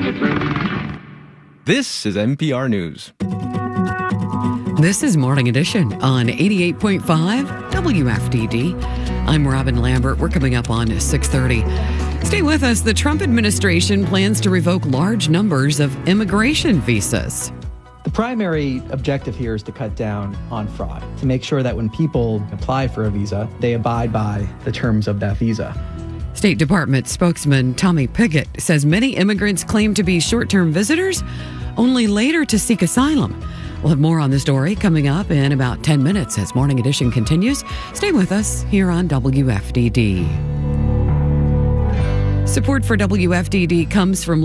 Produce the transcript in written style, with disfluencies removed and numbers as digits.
This is NPR News. This is Morning Edition on 88.5 WFDD. I'm Robin Lambert. We're coming up on 6:30. Stay with us. The Trump administration plans to revoke large numbers of immigration visas. The primary objective here is to cut down on fraud, to make sure that when people apply for a visa, they abide by the terms of that visa. State Department spokesman Tommy Pigott says many immigrants claim to be short-term visitors, only later to seek asylum. We'll have more on the story coming up in about 10 minutes as Morning Edition continues. Stay with us here on WFDD. Support for WFDD comes from